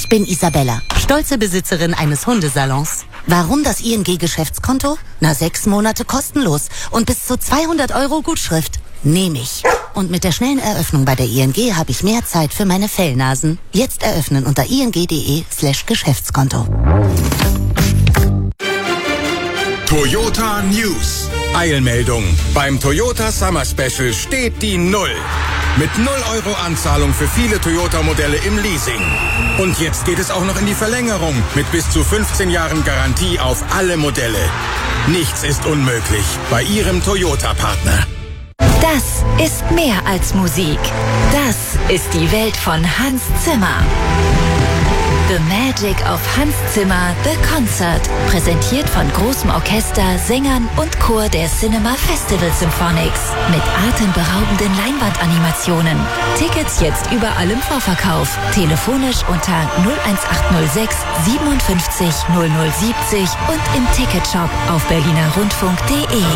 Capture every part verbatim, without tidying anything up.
Ich bin Isabella, stolze Besitzerin eines Hundesalons. Warum das I N G-Geschäftskonto? Na, sechs Monate kostenlos und bis zu zweihundert Euro Gutschrift. Nehme ich. Und mit der schnellen Eröffnung bei der I N G habe ich mehr Zeit für meine Fellnasen. Jetzt eröffnen unter ing.de slash Geschäftskonto. Toyota News. Eilmeldung. Beim Toyota Summer Special steht die Null. Mit null Euro Anzahlung für viele Toyota-Modelle im Leasing. Und jetzt geht es auch noch in die Verlängerung mit bis zu fünfzehn Jahren Garantie auf alle Modelle. Nichts ist unmöglich bei Ihrem Toyota-Partner. Das ist mehr als Musik. Das ist die Welt von Hans Zimmer. The Magic of Hans Zimmer, The Concert. Präsentiert von großem Orchester, Sängern und Chor der Cinema Festival Symphonics. Mit atemberaubenden Leinwandanimationen. Tickets jetzt überall im Vorverkauf. Telefonisch unter null eins acht null sechs siebenundfünfzig null null siebzig und im Ticketshop auf berliner rundfunk punkt de.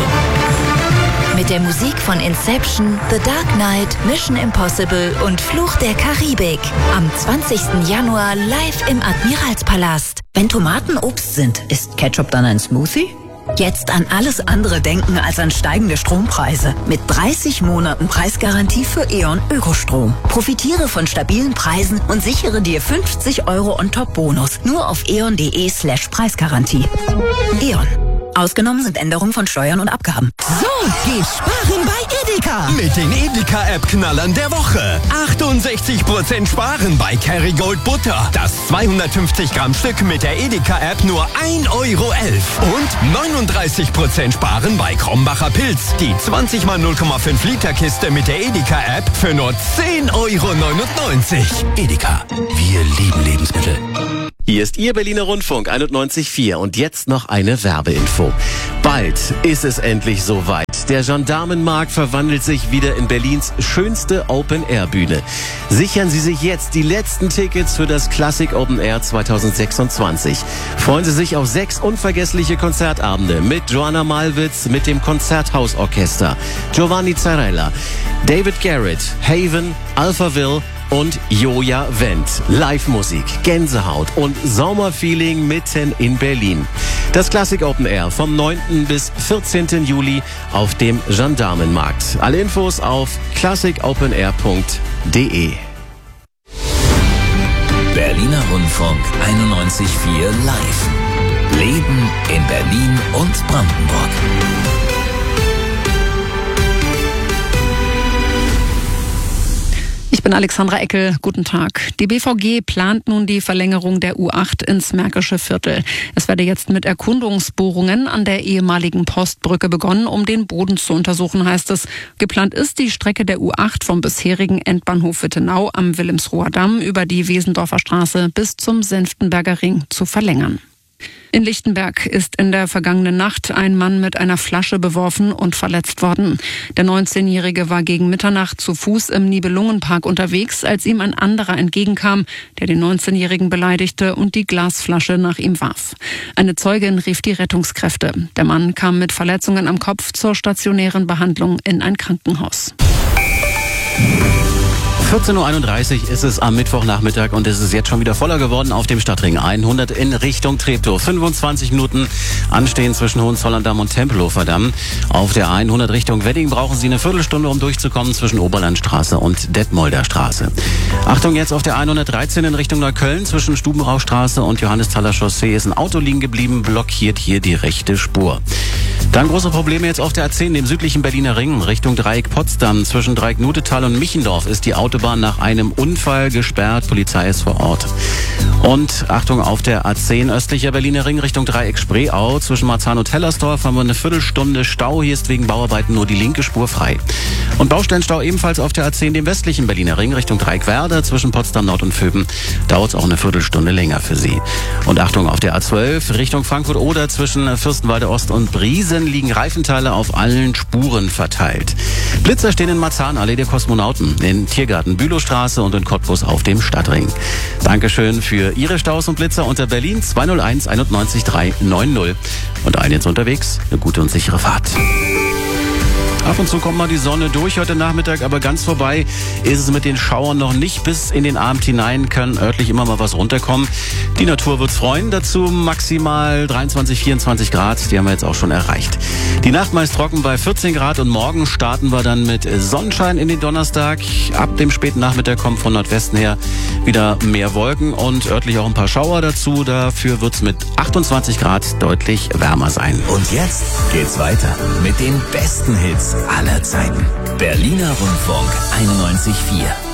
Mit der Musik von Inception, The Dark Knight, Mission Impossible und Fluch der Karibik. Am zwanzigsten Januar live im Admiralspalast. Wenn Tomaten Obst sind, ist Ketchup dann ein Smoothie? Jetzt an alles andere denken als an steigende Strompreise. Mit dreißig Monaten Preisgarantie für E.ON Ökostrom. Profitiere von stabilen Preisen und sichere dir fünfzig Euro On-Top-Bonus. Nur auf eon.de slash Preisgarantie. E.ON. Ausgenommen sind Änderungen von Steuern und Abgaben. So geht's sparen bei Edeka. Mit den Edeka-App-Knallern der Woche. achtundsechzig Prozent sparen bei Kerrygold Butter. Das zweihundertfünfzig Gramm Stück mit der Edeka-App nur ein Euro elf. Und neununddreißig Prozent sparen bei Krombacher Pilz. Die zwanzig mal null Komma fünf Liter Kiste mit der Edeka-App für nur zehn Euro neunundneunzig. Edeka, wir lieben Lebensmittel. Hier ist Ihr Berliner Rundfunk einundneunzig Komma vier und jetzt noch eine Werbeinfo. Bald ist es endlich soweit. Der Gendarmenmarkt verwandelt sich wieder in Berlins schönste Open-Air-Bühne. Sichern Sie sich jetzt die letzten Tickets für das Classic Open Air zweitausendsechsundzwanzig. Freuen Sie sich auf sechs unvergessliche Konzertabende mit Joanna Malwitz, mit dem Konzerthausorchester, Giovanni Zarella, David Garrett, Haven, Alphaville und Joja Wendt. Live-Musik, Gänsehaut und Sommerfeeling mitten in Berlin. Das Classic Open Air vom neunten bis vierzehnten Juli auf dem Gendarmenmarkt. Alle Infos auf classic open air punkt de. Berliner Rundfunk einundneunzig Komma vier live. Leben in Berlin und Brandenburg. Ich bin Alexandra Eckel. Guten Tag. Die B V G plant nun die Verlängerung der U acht ins Märkische Viertel. Es werde jetzt mit Erkundungsbohrungen an der ehemaligen Postbrücke begonnen, um den Boden zu untersuchen, heißt es. Geplant ist, die Strecke der U acht vom bisherigen Endbahnhof Wittenau am Wilhelmsruher Damm über die Wesendorfer Straße bis zum Senftenberger Ring zu verlängern. In Lichtenberg ist in der vergangenen Nacht ein Mann mit einer Flasche beworfen und verletzt worden. Der neunzehnjährige war gegen Mitternacht zu Fuß im Nibelungenpark unterwegs, als ihm ein anderer entgegenkam, der den neunzehnjährigen beleidigte und die Glasflasche nach ihm warf. Eine Zeugin rief die Rettungskräfte. Der Mann kam mit Verletzungen am Kopf zur stationären Behandlung in ein Krankenhaus. vierzehn Uhr einunddreißig ist es am Mittwochnachmittag und es ist jetzt schon wieder voller geworden auf dem Stadtring hundert in Richtung Treptow. fünfundzwanzig Minuten anstehen zwischen Hohenzollern-Damm und Tempelhofer Damm. Auf der hundert Richtung Wedding brauchen Sie eine Viertelstunde, um durchzukommen zwischen Oberlandstraße und Detmolder Straße. Achtung, jetzt auf der hundertdreizehn in Richtung Neukölln zwischen Stubenrauchstraße und Johannesthaler Chaussee ist ein Auto liegen geblieben, blockiert hier die rechte Spur. Dann große Probleme jetzt auf der A zehn, dem südlichen Berliner Ring, Richtung Dreieck Potsdam. Zwischen Dreieck Nutetal und Michendorf ist die Autobahn nach einem Unfall gesperrt. Polizei ist vor Ort. Und Achtung, auf der A zehn östlicher Berliner Ring Richtung Dreieck Spreeau. Zwischen Marzahn und Hellersdorf haben wir eine Viertelstunde Stau. Hier ist wegen Bauarbeiten nur die linke Spur frei. Und Baustellenstau ebenfalls auf der A zehn, dem westlichen Berliner Ring Richtung Dreieck Werder. Zwischen Potsdam Nord und Vöben dauert es auch eine Viertelstunde länger für Sie. Und Achtung, auf der A zwölf Richtung Frankfurt-Oder zwischen Fürstenwalde Ost und Briesen liegen Reifenteile auf allen Spuren verteilt. Blitzer stehen in Marzahn, Allee der Kosmonauten, in Tiergarten, Bülowstraße und in Cottbus auf dem Stadtring. Dankeschön für Ihre Staus und Blitzer unter Berlin zwei null eins einundneunzig drei neun null. Und allen jetzt unterwegs eine gute und sichere Fahrt. Ab und zu kommt mal die Sonne durch heute Nachmittag, aber ganz vorbei ist es mit den Schauern noch nicht. Bis in den Abend hinein kann örtlich immer mal was runterkommen. Die Natur wird's freuen. Dazu maximal dreiundzwanzig, vierundzwanzig Grad. Die haben wir jetzt auch schon erreicht. Die Nacht meist trocken bei vierzehn Grad und morgen starten wir dann mit Sonnenschein in den Donnerstag. Ab dem späten Nachmittag kommen von Nordwesten her wieder mehr Wolken und örtlich auch ein paar Schauer dazu. Dafür wird's mit achtundzwanzig Grad deutlich wärmer sein. Und jetzt geht's weiter mit den besten Hits aller Zeiten. Berliner Rundfunk einundneunzig Komma vier.